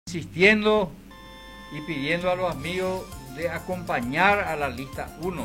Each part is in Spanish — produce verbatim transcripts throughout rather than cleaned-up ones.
insistiendo y pidiendo a los amigos de acompañar a la lista uno.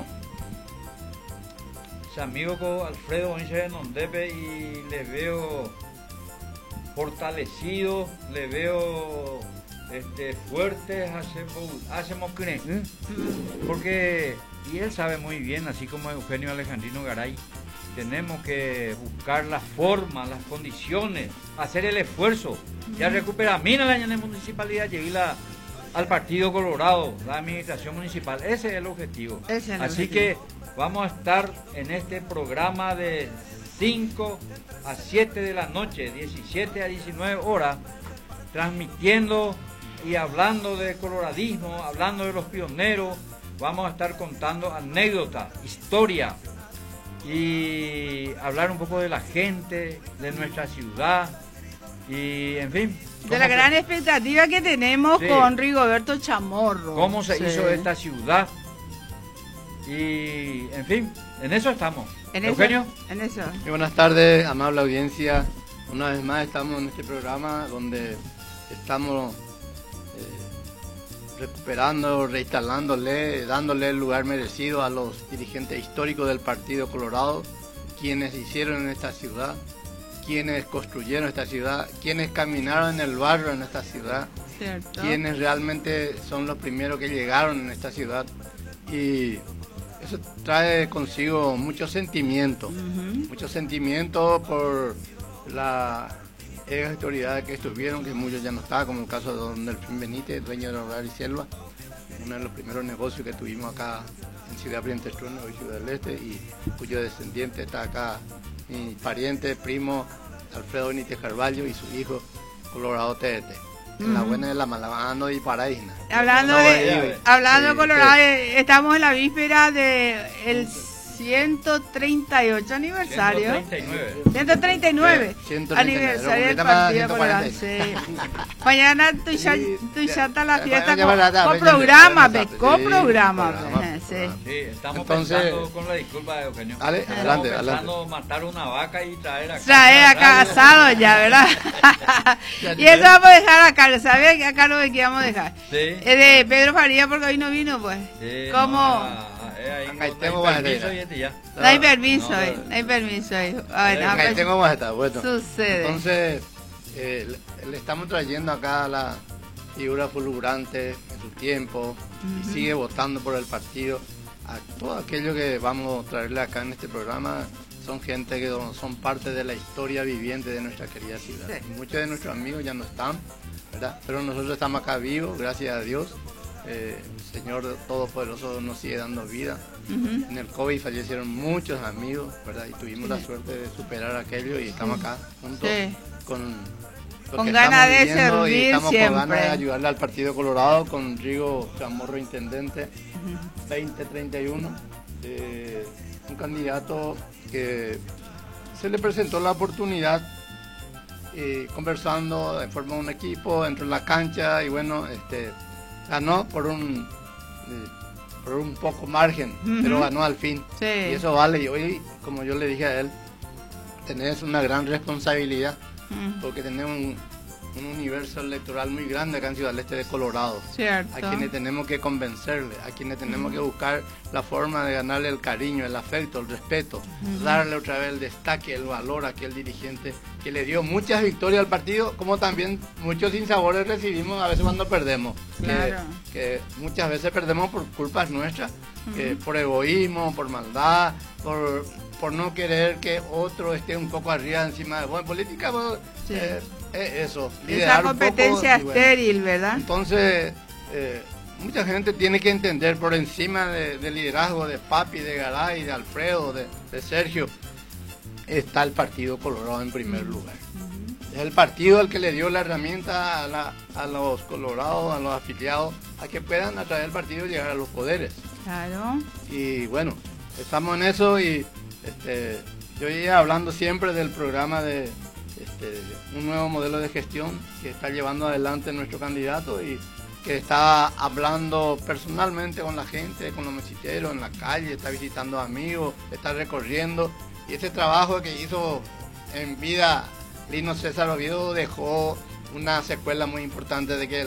Ese amigo con Alfredo Bonilla Nondepe y le veo fortalecido, le veo este, fuerte, hacemos creer, ¿eh? Porque, y él sabe muy bien, así como Eugenio Alejandrino Garay, tenemos que buscar la forma, las condiciones, hacer el esfuerzo. Ya recupera mina la en la municipalidad, llegué la, al Partido Colorado, la administración municipal. Ese es el objetivo. Es el Así objetivo. que vamos a estar en este programa de cinco a siete de la noche, diecisiete a diecinueve horas, transmitiendo y hablando de coloradismo, hablando de los pioneros. Vamos a estar contando anécdotas, historia, y hablar un poco de la gente, de nuestra ciudad y en fin. De la gran se... expectativa que tenemos sí. con Rigoberto Chamorro. Cómo se sí. hizo esta ciudad y en fin, en eso estamos. ¿En Eugenio? Eso, en eso. Muy buenas tardes, amable audiencia. Una vez más estamos en este programa donde estamos recuperando, reinstalándole, dándole el lugar merecido a los dirigentes históricos del Partido Colorado, quienes hicieron en esta ciudad, quienes construyeron esta ciudad, quienes caminaron en el barrio en esta ciudad, ¿cierto? Quienes realmente son los primeros que llegaron en esta ciudad. Y eso trae consigo mucho sentimiento, uh-huh. mucho sentimiento por la ex autoridades que estuvieron, que muchos ya no estaban, como el caso de don Delfín Benítez, dueño de Hogar y Selva, uno de los primeros negocios que tuvimos acá en Ciudad Priente Estrueno, hoy Ciudad del Este, y cuyo descendiente está acá, mi pariente, primo, Alfredo Benítez Carvalho y su hijo, Colorado T D T. En uh-huh. la buena y en la mala, mano y paraína. Hablando no, de, hablando sí, de Colorado, sí. estamos en la víspera de el ciento treinta y ocho aniversario. ciento treinta y nueve. ciento treinta y nueve aniversario del Partido Colorado. Sí. Mañana tu ya está la fiesta con, con programa, sí, con programa. Sí, estamos Entonces, pensando con la disculpa de Eugenio. Dale, estamos adelante, pensando adelante. matar una vaca y traer acá. Traer acá asado ya, ¿verdad? Y eso vamos a dejar acá, ¿sabes? Que acá lo que vamos a dejar. Sí. Es de Pedro Faría porque hoy no vino, pues. Sí, ¿Cómo? No, Ahí acá no, tengo no hay permiso y este ya. No hay permiso, no, no, no hay permiso ahí. Bueno, acá tengo más esta, bueno. Sucede. Entonces, eh, le, le estamos trayendo acá a la figura fulgurante en su tiempo, uh-huh. y sigue votando por el partido. A todo aquello que vamos a traerle acá en este programa son gente que son parte de la historia viviente de nuestra querida ciudad. Sí. Muchos de nuestros amigos ya no están, ¿verdad? Pero nosotros estamos acá vivos, gracias a Dios. Eh, el Señor Todopoderoso nos sigue dando vida. Uh-huh. En el COVID fallecieron muchos amigos, ¿verdad? Y tuvimos sí. la suerte de superar aquello y estamos acá juntos sí. con, con ganas de servir y estamos siempre. con ganas de ayudarle al Partido Colorado con Rigo Chamorro, intendente, uh-huh. veinte treinta y uno, eh, un candidato que se le presentó la oportunidad, eh, conversando de forma de un equipo, entró en la cancha y bueno, este ganó por un eh, por un poco margen, uh-huh. pero ganó al fin. Sí. Y eso vale. Y hoy, como yo le dije a él, tenés una gran responsabilidad, uh-huh. porque tenemos un, un universo electoral muy grande acá en Ciudad del Este de Colorado. Cierto. A quienes tenemos que convencerle, a quienes tenemos uh-huh. que buscar la forma de ganarle el cariño, el afecto, el respeto, uh-huh. darle otra vez el destaque, el valor a aquel dirigente que le dio muchas victorias al partido, como también muchos sinsabores recibimos a veces cuando perdemos. Claro. Que, que muchas veces perdemos por culpas nuestras, uh-huh. que por egoísmo, por maldad, por, por no querer que otro esté un poco arriba encima de vos. En política, vos, sí. eh, eh, eso. Esa competencia poco, estéril, bueno. ¿verdad? Entonces, eh, mucha gente tiene que entender por encima del de liderazgo de Papi, de Garay, de Alfredo, de, de Sergio, está el Partido Colorado en primer uh-huh. lugar. Es el partido el que le dio la herramienta a, la, a los colorados, a los afiliados, a que puedan a través del partido llegar a los poderes. Claro. Y bueno, estamos en eso y este, yo iba hablando siempre del programa de este, un nuevo modelo de gestión que está llevando adelante nuestro candidato y que está hablando personalmente con la gente, con los mesiteros en la calle, está visitando amigos, está recorriendo. Y ese trabajo que hizo en vida Lino César Oviedo dejó una secuela muy importante de que